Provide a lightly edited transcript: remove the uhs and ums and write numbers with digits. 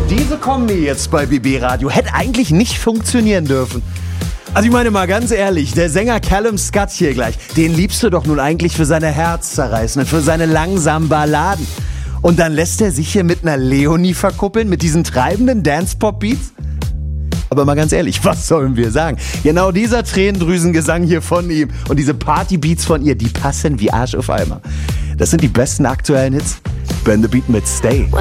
Diese Kombi jetzt bei BB Radio hätte eigentlich nicht funktionieren dürfen. Also ich meine mal ganz ehrlich, der Sänger Callum Scott hier gleich, den liebst du doch nun eigentlich für seine herzzerreißenden, für seine langsamen Balladen. Und dann lässt er sich hier mit einer Leonie verkuppeln, mit diesen treibenden Dance-Pop-Beats? Aber mal ganz ehrlich, was sollen wir sagen? Genau dieser Tränendrüsengesang hier von ihm und diese Party-Beats von ihr, die passen wie Arsch auf Eimer. Das sind die besten aktuellen Hits. Burn the Beat mit Stay.